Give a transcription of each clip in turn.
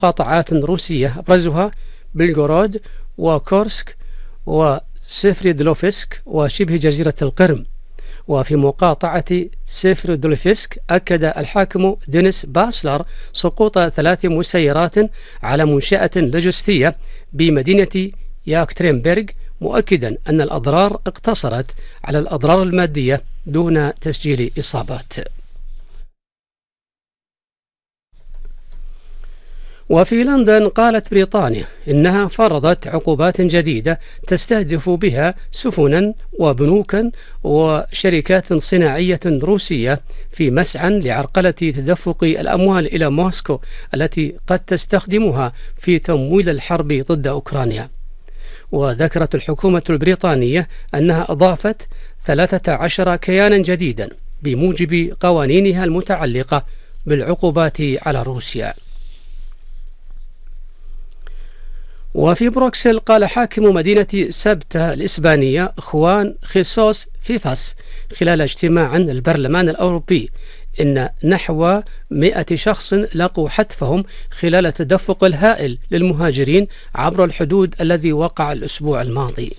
مقاطعات روسية أبرزها بلغورود وكورسك وسيفريدلوفسك وشبه جزيرة القرم. وفي مقاطعة سيفريدلوفسك أكد الحاكم دينيس باسلر سقوط 3 مسيرات على منشأة لوجستية بمدينة ياكترينبرغ، مؤكدا أن الأضرار اقتصرت على الأضرار المادية دون تسجيل إصابات. وفي لندن قالت بريطانيا إنها فرضت عقوبات جديدة تستهدف بها سفنا وبنوكا وشركات صناعية روسية في مسعى لعرقلة تدفق الأموال إلى موسكو التي قد تستخدمها في تمويل الحرب ضد أوكرانيا. وذكرت الحكومة البريطانية أنها أضافت 13 كيانا جديدا بموجب قوانينها المتعلقة بالعقوبات على روسيا. وفي بروكسل قال حاكم مدينة سبتة الإسبانية خوان خيسوس فيفاس خلال اجتماع البرلمان الأوروبي إن نحو 100 شخص لقوا حتفهم خلال التدفق الهائل للمهاجرين عبر الحدود الذي وقع الأسبوع الماضي.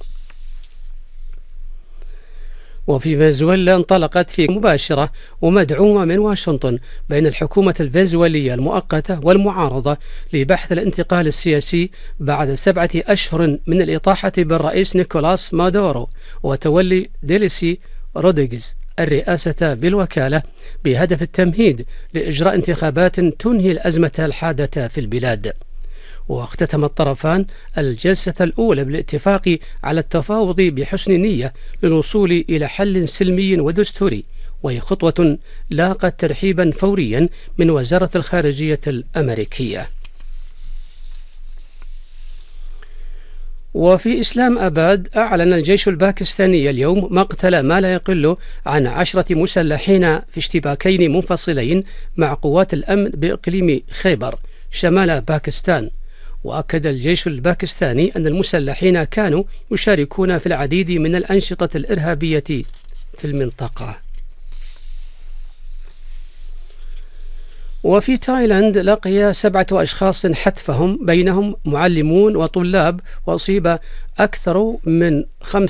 وفي فنزويلا انطلقت في مباشرة ومدعومة من واشنطن بين الحكومة الفنزويلية المؤقتة والمعارضة لبحث الانتقال السياسي بعد 7 أشهر من الإطاحة بالرئيس نيكولاس مادورو وتولي ديليسي رودريغيز الرئاسة بالوكالة بهدف التمهيد لإجراء انتخابات تنهي الأزمة الحادة في البلاد. واختتم الطرفان الجلسة الأولى بالاتفاق على التفاوض بحسن نية للوصول إلى حل سلمي ودستوري، وهي خطوة لاقت ترحيبا فوريا من وزارة الخارجية الأمريكية. وفي إسلام آباد أعلن الجيش الباكستاني اليوم مقتل ما لا يقل عن 10 مسلحين في اشتباكين منفصلين مع قوات الأمن بإقليم خيبر شمال باكستان. وأكد الجيش الباكستاني أن المسلحين كانوا يشاركون في العديد من الأنشطة الإرهابية في المنطقة. وفي تايلاند لقي 7 أشخاص حتفهم بينهم معلمون وطلاب، وأصيب أكثر من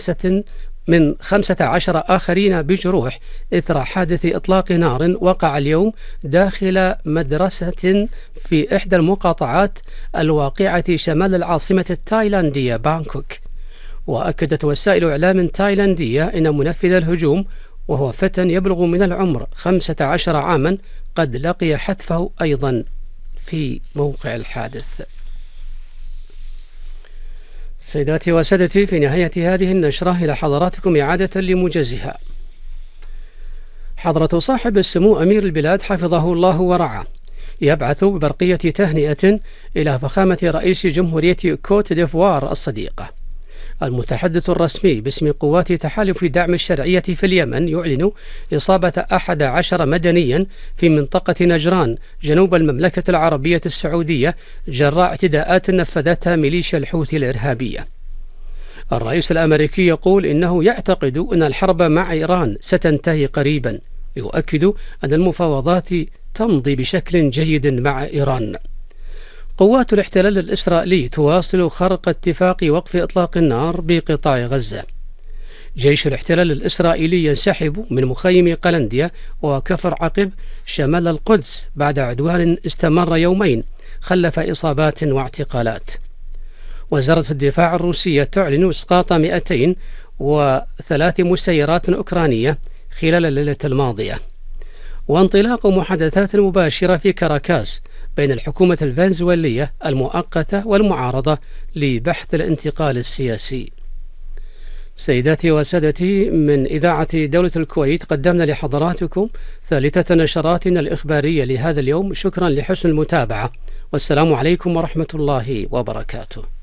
15 آخرين بجروح إثر حادث إطلاق نار وقع اليوم داخل مدرسة في إحدى المقاطعات الواقعة شمال العاصمة التايلاندية بانكوك. وأكدت وسائل إعلام تايلاندية أن منفذ الهجوم، وهو فتى يبلغ من العمر 15 عاما، قد لقي حتفه أيضا في موقع الحادث. سيداتي وسادتي، في نهاية هذه النشرة إلى حضراتكم إعادة لموجزها. حضرة صاحب السمو أمير البلاد حفظه الله ورعاه يبعث ببرقية تهنئة إلى فخامة رئيس جمهورية كوت ديفوار الصديقة. المتحدث الرسمي باسم قوات تحالف دعم الشرعية في اليمن يعلن إصابة 11 مدنيا في منطقة نجران جنوب المملكة العربية السعودية جراء اعتداءات نفذتها ميليشيا الحوثي الإرهابية. الرئيس الأمريكي يقول إنه يعتقد أن الحرب مع إيران ستنتهي قريبا، يؤكد أن المفاوضات تمضي بشكل جيد مع إيران. قوات الاحتلال الإسرائيلي تواصل خرق اتفاق وقف إطلاق النار بقطاع غزة. جيش الاحتلال الإسرائيلي ينسحب من مخيم قلنديا وكفر عقب شمال القدس بعد عدوان استمر يومين خلف إصابات واعتقالات. وزارة الدفاع الروسية تعلن إسقاط 203 مسيرات أوكرانية خلال الليلة الماضية. وانطلاق محادثات مباشرة في كاراكاس بين الحكومة الفنزويلية المؤقتة والمعارضة لبحث الانتقال السياسي. سيداتي وسادتي، من إذاعة دولة الكويت قدمنا لحضراتكم ثالثة نشراتنا الإخبارية لهذا اليوم. شكرا لحسن المتابعة، والسلام عليكم ورحمة الله وبركاته.